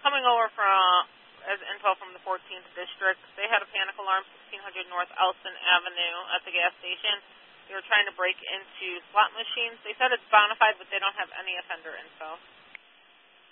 coming over from as info from the 14th District. They had a panic alarm 1600 North Elson Avenue at the gas station. They were trying to break into slot machines. They said it's bona fide, but they don't have any offender info.